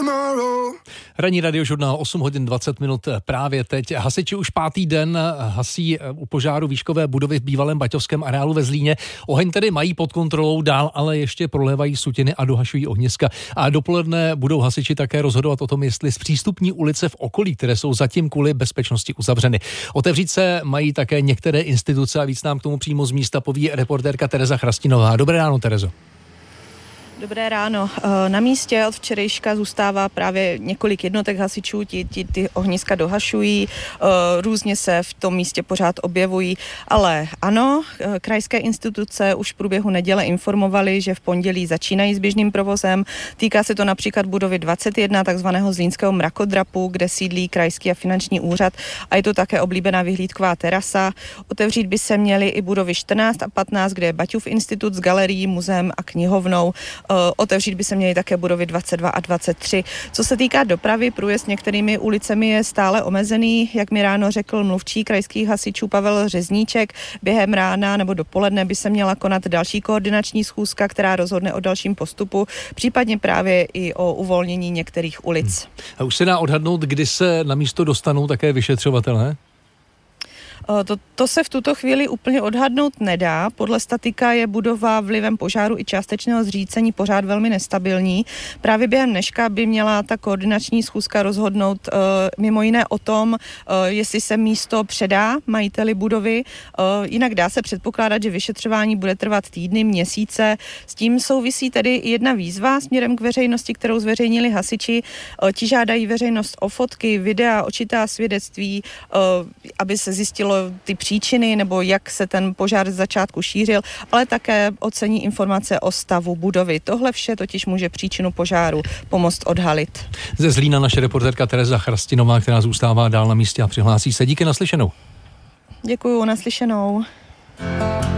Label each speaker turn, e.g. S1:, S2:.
S1: Ranní radiožurnál 8 hodin 20 minut právě teď. Hasiči už 5. den hasí u požáru výškové budovy v bývalém baťovském areálu ve Zlíně. Oheň tedy mají pod kontrolou, dál ale ještě prolévají sutiny a dohašují ohniska. A dopoledne budou hasiči také rozhodovat o tom, jestli zpřístupní ulice v okolí, které jsou zatím kvůli bezpečnosti uzavřeny. Otevřít se mají také některé instituce a víc nám k tomu přímo z místa poví reportérka Tereza Chrastinová. Dobré ráno, Terezo.
S2: Dobré ráno. Na místě od včerejška zůstává právě několik jednotek hasičů, ty ohniska dohašují, různě se v tom místě pořád objevují, ale ano, krajské instituce už v průběhu neděle informovaly, že v pondělí začínají s běžným provozem. Týká se to například budovy 21, takzvaného zlínského mrakodrapu, kde sídlí krajský a finanční úřad a je to také oblíbená vyhlídková terasa. Otevřít by se měly i budovy 14 a 15, kde je Baťův institut s galerií, muzeem a knihovnou. Otevřít by se měly také budovy 22 a 23. Co se týká dopravy, průjezd některými ulicemi je stále omezený. Jak mi ráno řekl mluvčí krajských hasičů Pavel Řezníček, během rána nebo dopoledne by se měla konat další koordinační schůzka, která rozhodne o dalším postupu, případně právě i o uvolnění některých ulic.
S1: A už se dá odhadnout, kdy se na místo dostanou také vyšetřovatelé?
S2: To se v tuto chvíli úplně odhadnout nedá. Podle statika je budova vlivem požáru i částečného zřícení pořád velmi nestabilní. Právě během dneška by měla ta koordinační schůzka rozhodnout mimo jiné o tom, jestli se místo předá majiteli budovy. Jinak dá se předpokládat, že vyšetřování bude trvat týdny, měsíce. S tím souvisí tedy jedna výzva směrem k veřejnosti, kterou zveřejnili hasiči. Ti žádají veřejnost o fotky, videa, očitá svědectví, aby se zjistilo ty příčiny nebo jak se ten požár z začátku šířil, ale také ocení informace o stavu budovy. Tohle vše totiž může příčinu požáru pomoct odhalit.
S1: Ze Zlína naše reportérka Tereza Chrastinová, která zůstává dál na místě a přihlásí se. Díky, naslyšenou.
S2: Děkuju, naslyšenou.